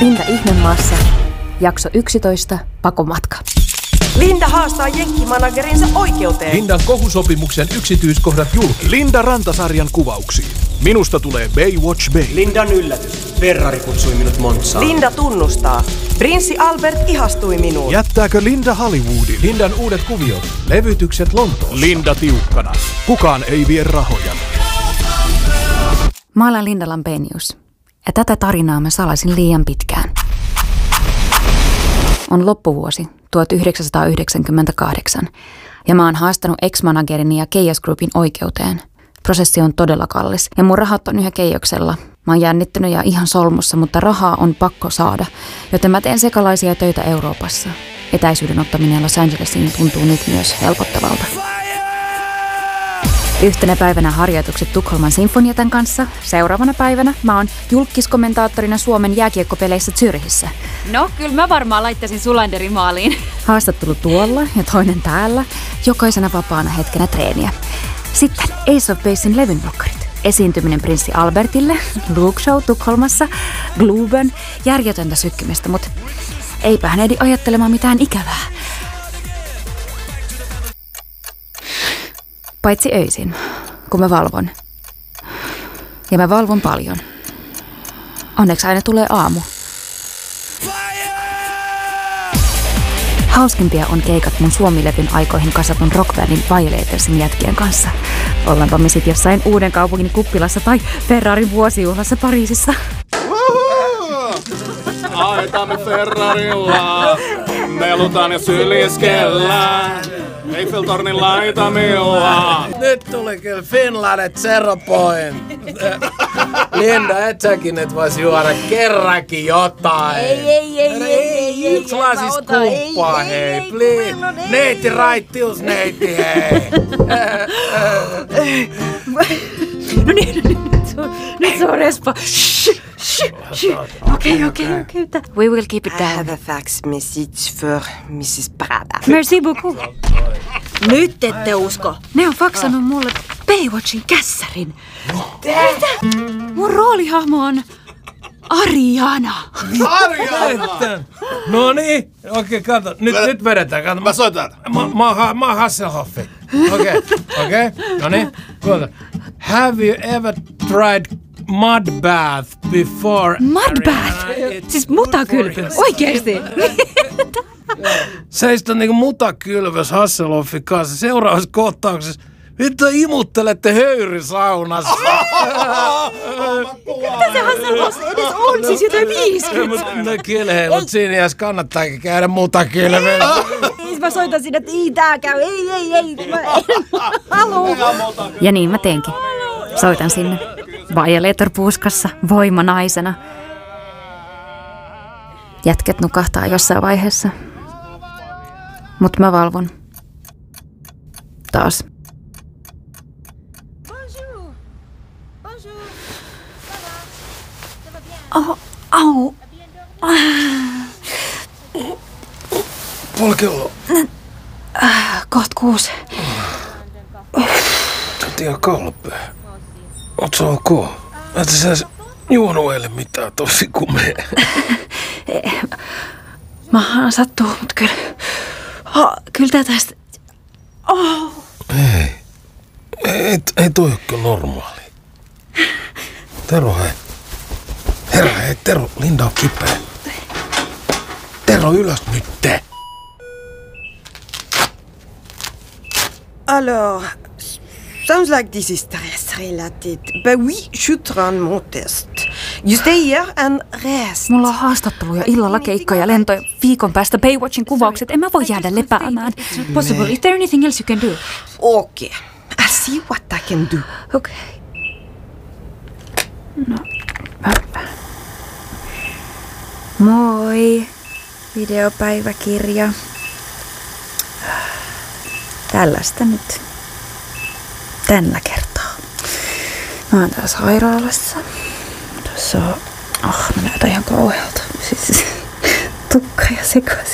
Linda Ihmemaassa, jakso 11, pakomatka. Linda haastaa jenkkimanagerinsa oikeuteen. Lindan kohusopimuksen yksityiskohdat julki. Linda Rantasarjan kuvauksiin. Minusta tulee Baywatch Bay. Lindan yllätys. Ferrari kutsui minut Montsaan. Linda tunnustaa. Prinssi Albert ihastui minuun. Jättääkö Linda Hollywoodin? Lindan uudet kuviot, levytykset Lontoossa. Linda tiukkana. Kukaan ei vie rahoja. Mä olen Linda Lampenius, ja tätä tarinaa mä salasin liian pitkään. On loppuvuosi 1998, ja mä oon haastanut ex-managerini ja Keijas Groupin oikeuteen. Prosessi on todella kallis, ja mun rahat on yhä keijoksella. Mä oon jännittynyt ja ihan solmussa, mutta rahaa on pakko saada, joten mä teen sekalaisia töitä Euroopassa. Etäisyyden ottaminen Los Angelesiin tuntuu nyt myös helpottavalta. Yhtenä päivänä harjoitukset Tukholman Sinfoniatan kanssa. Seuraavana päivänä mä oon julkiskommentaattorina Suomen jääkiekkopeleissä Zürichissä. No, kyllä mä varmaan laittaisin Sulanderin maaliin. Haastattelu tuolla ja toinen täällä. Jokaisena vapaana hetkenä treeniä. Sitten Ace of Basein levynblokkarit. Esiintyminen prinssi Albertille, Luke Show Tukholmassa, Globen, järjetöntä sykkimistä, mutta eipä hän ehdi ajattelemaan mitään ikävää. Paitsi öisin, kun mä valvon. Ja mä valvon paljon. Onneksi aina tulee aamu. Hauskimpia on keikat mun Suomi-levyn aikoihin kasatun rockbandin Violetorsin jätkien kanssa. Ollaanpa me sit jossain Uudenkaupungin kuppilassa tai Ferrarin vuosijuhlassa Pariisissa. Aitamme Ferrarilla, melutaan ja syliskellään. Eiffeltornin laitamilla. Nyt tuli kyllä Finlandet Zero Point. Linda, et säkin et vois juoda kerrankin jotain. Ei. Yksi lasis kumppaa, hei, please. Neiti raittius, neiti, hei. No niin, nyt se on respa. Okei. We will keep it I down. have a fax message for Mrs. Prada. Merci beaucoup. Nyt ette usko. Ne on faksannut mulle Baywatchin kässärin. Mitä? Mun roolihahmo on Ariana. Ariana! No niin, okei, kato. Nyt vedetään, kato. Mä soitan. Mä oon Hasselhoffi. Okei. No niin, kuulta. Have you ever tried mud bath before? Mud bath? Siis mutakylpy. Oikeesti? Se on niinku mutakylväs Hasselhoffin kanssa. Seuraavassa kohtauksessa vittu imuttelette höyrysaunassa. Mitä se Hasselhoff edes on? Siis jotain 50. No kyllä, mut siinä iässä kannattaakin käydä mutakylvässä. Mä soitan sinne, että tää käy. Ei. Mä en halua. Ja niin mä teenkin. Soitan sinne. Violator-puuskassa, voimanaisena. Jätket nukahtaa jossain vaiheessa. Mut mä valvon. Taas. Au. Puoli kello. Koht 6. Sä oot ihan kalpea. Oot sä ok? Et sä juonut eilen mitään tosi kumea. Maahan sattuu, mut kyllä tää tästä... Ei toi oo kyllä normaali. Tero, hei. Herra, hei, Tero, Linda on kipeä. Tero, ylös nyt te. Alors, sounds like this is stress related. But we should run more tests. You stay here and rest. Mulla on haastatteluja, illalla keikka ja lentoja. Viikon päästä Baywatchin kuvaukset. En mä voi jäädä lepäämään. Possible. Is there anything else you can do? Okay. I see what I can do. Okei. No, moi. Videopäiväkirja. Tällaista nyt. Tällä kertaa. Mä oon täällä sairaalassa. Tuossa on... mä näytän ihan kauhealta. Siis tukka ja sekaisin.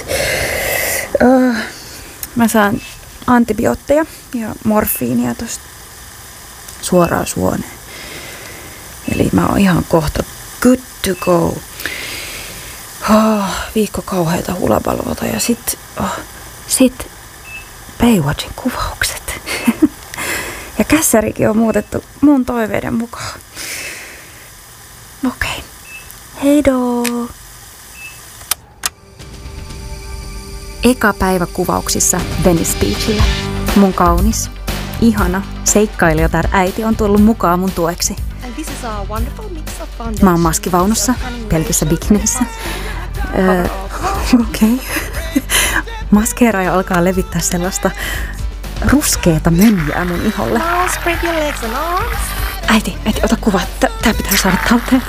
Mä saan antibiootteja ja morfiinia tosta suoraan suoneen. Eli mä oon ihan kohta good to go. Viikko kauheita hulabaloota ja sit Baywatchin kuvaukset. Ja kässärikin on muutettu mun toiveiden mukaan. Okei. Heidoo! Eka päivä kuvauksissa Venice Beachillä. Mun kaunis, ihana seikkailijatar äiti on tullut mukaan mun tueksi. Mä oon maskivaunussa, pelkissä bikineissä. Okei. Maskeeraaja alkaa levittää sellaista ruskeata mönjää mun iholle. Äiti, ota kuva. Tää pitää saada talteen.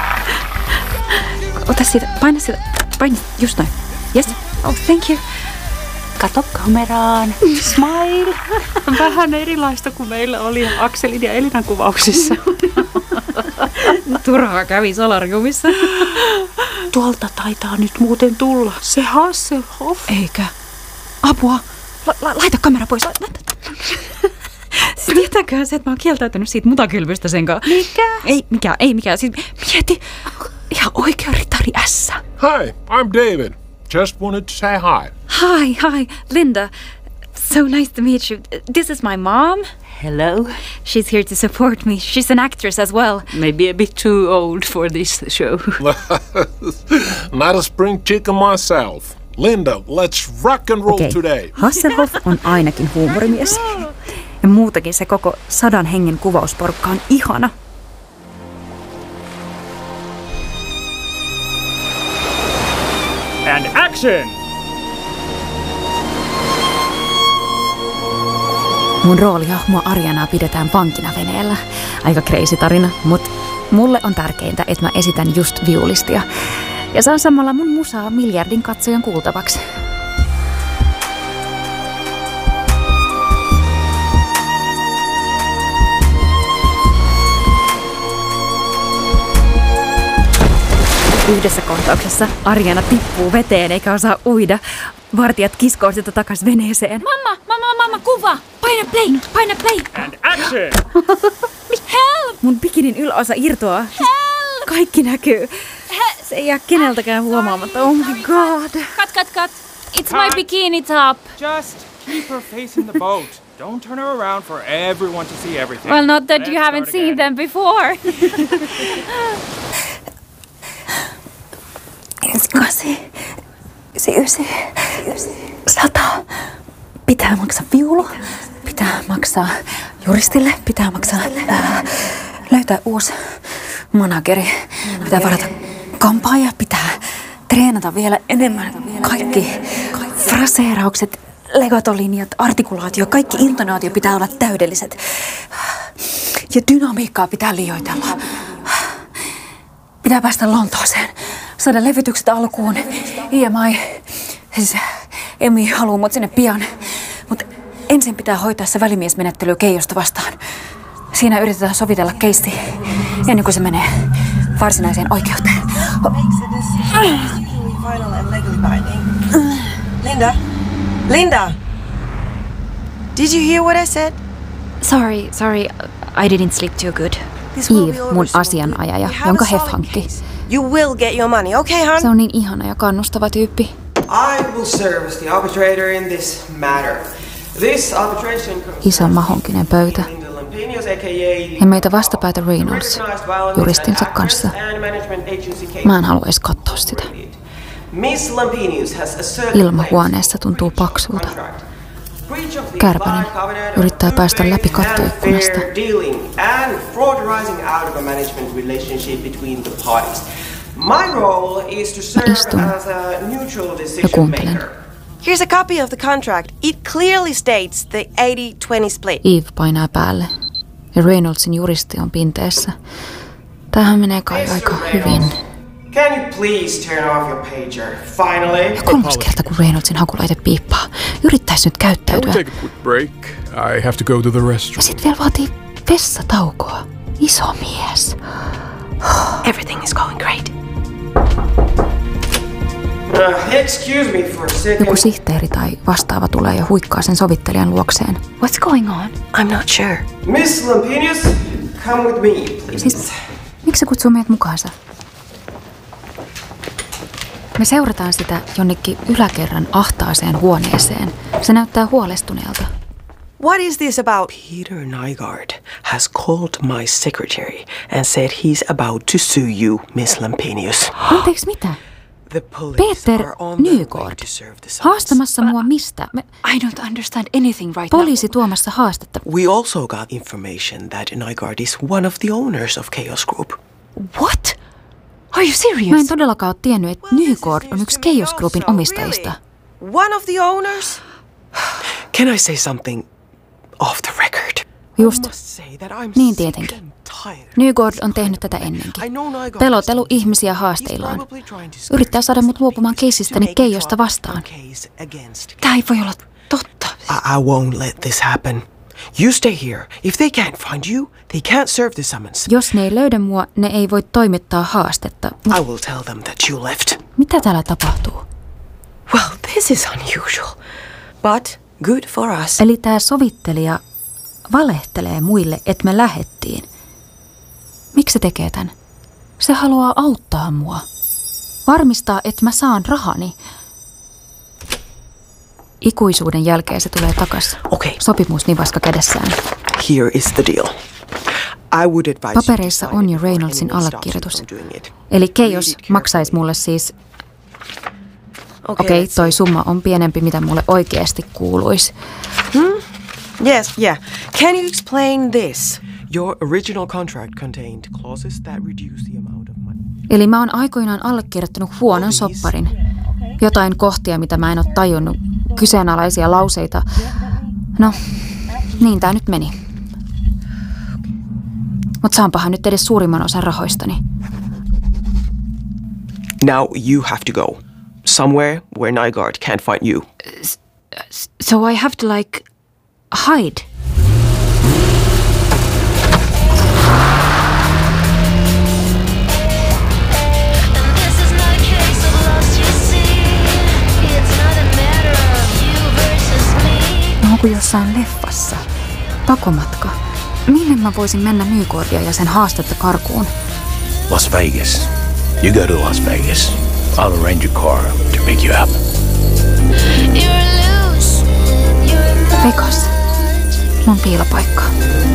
Ota siitä, paina just noin. Yes. Oh, thank you. Kato kameraan. Smile. Vähän erilaista kuin meillä oli Akselin ja Elinan kuvauksissa. Turhaa kävi solariumissa. Tuolta taitaa nyt muuten tulla se Hasselhoff. Eikä. Apua. Laita kamera pois. Tietääköhän se, että mä oon kieltäytynyt siitä mutakylvystä senkaan. Mikä? Ei mikään. Siis mieti. Ihan oikea ritari ässä. Hi, I'm David. Just wanted to say hi. Hi, Linda. So nice to meet you. This is my mom. Hello. She's here to support me. She's an actress as well. Maybe a bit too old for this show. Not a spring chicken myself. Linda, let's rock and roll today. Hasselhoff on ainakin huumorimies. Ja muutakin se koko 100 hengen kuvausporukka on ihana. And action! Mun roolihahmoa Arianaa pidetään vankina veneellä. Aika crazy tarina, mutta mulle on tärkeintä, että mä esitän just viulistia. Ja saan samalla mun musaa miljardin katsojan kuultavaksi. Yhdessä kohtauksessa Ariana tippuu veteen eikä osaa uida. Vartijat kiskoo sitä takas veneeseen. Mamma, kuva! Paina play! And action! Help! Mun bikinin yläosa irtoaa. Help! Kaikki näkyy. Se ei jää keneltäkään huomaamatta. Oh my god. Cut. It's my bikini top. Just keep her facing the boat. Don't turn her around for everyone to see everything. Well, not that you haven't seen them before. 9, 100. Pitää maksaa viulu. Pitää maksaa juristille. Pitää maksaa löytää uusi manageri. Pitää varata kampaaja. Pitää treenata vielä enemmän. Kaikki fraseeraukset, legatolinjat, artikulaatio, kaikki intonaatio pitää olla täydelliset. Ja dynamiikkaa pitää liioitella. Pitää päästä Lontooseen. Saada levytykset alkuun. EMI, siis Emi haluaa mut sinne pian. Mutta ensin pitää hoitaa se välimiesmenettely Keijosta vastaan. Siinä yritetään sovitella keisti ennen kuin se menee varsinaiseen oikeuteen. Linda! Did you hear what I said? Sorry, I didn't sleep too good. Eve, mun asianajaja, jonka Hef hankki. You will get your money, okay, hon? Se on niin ihana ja kannustava tyyppi. I will serve as the arbitrator in this matter. This arbitration Iso mahonkinen pöytä. Ja meitä vastapäätä Reynolds, juristinsa kanssa. Mä en halua edes katsoa sitä. Ilmahuoneessa tuntuu paksulta. Kärpänen yrittää päästä läpi kattoikkunasta. Mä istun ja kuuntelen. Here's a copy of the contract. It clearly states the 80-20 split. Eve painaa päälle ja Reynoldsin juristi on pinteessä. Tämähän menee kai aika hyvin. Can you please turn off your pager? Finally. Ja 3. kerta, kun Reynoldsin hakulaite piippaa. Yrittäisi nyt käyttäytyä. Take a quick break. I have to go to the restroom. Ja sit vielä vaatii vessataukoa. Iso mies. Everything is going great. Excuse me for a second. Joku sihteeri tai vastaava tulee ja huikkaa sen sovittelijan luokseen. What's going on? I'm not sure. Miss Lampenius, come with me, please. Siis, miksi se kutsuu meidät mukaansa? Me seurataan sitä jonnekin yläkerran ahtaaseen huoneeseen. Se näyttää huolestuneelta. What is this about? Peter Nygaard has called my secretary and said he's about to sue you, Miss Lampenius. Anteeksi, mitä? Peter Nygaard. Haastamassa mua mistä? I don't understand anything right Poliisi tuomassa haastetta. We also got information that Nygaard is one of the owners of Chaos Group. What? Are you serious? Mä en todellakaan ole tiennyt, että Nygaard on yksi Chaos Groupin omistajista. One of the owners? Can I say something off the record? Just. Niin tietenkin. Nygaard on tehnyt tätä ennenkin. Pelotellut ihmisiä haasteillaan. Yrittää saada mut luopumaan keisistäni Keijosta vastaan. Tää ei voi olla totta. I won't let this happen. You stay here. If they can't find you, they can't serve the summons. Jos ne ei löydä mua, ne ei voi toimittaa haastetta. I will tell them that you left. Mitä täällä tapahtuu? Well, this is unusual, but good for us. Eli tää sovittelija valehtelee muille, että me lähettiin. Miksi se tekee tän? Se haluaa auttaa mua. Varmistaa, että mä saan rahani. Ikuisuuden jälkeen se tulee takas. Okay. Sopimusnivaska kädessään. Here is the deal. I would advise Papereissa on jo Reynoldsin allekirjoitus. Eli Chaos maksaisi mulle siis... Okei, toi summa on pienempi, mitä mulle oikeasti kuuluisi. Yes, yeah. Can you explain this? Your original contract contained clauses that reduce the amount of money. Eli mä oon aikoinaan allekirjoittanut huonon sopparin. Jotain kohtia, mitä mä en ole tajunnut. Kyseenalaisia lauseita. No, niin tää nyt meni. Mut saanpahan nyt edes suurimman osan rahoistani. Now you have to go. Somewhere where Nygaard can't find you. So I have to hide. No kuin jossain leffassa. Pakomatka. Minne mä voisin mennä Nygaardia ja sen haastetta karkuun? Las Vegas. You go to Las Vegas. I'll arrange a car to pick you up. Vegas. Mun piilopaikka.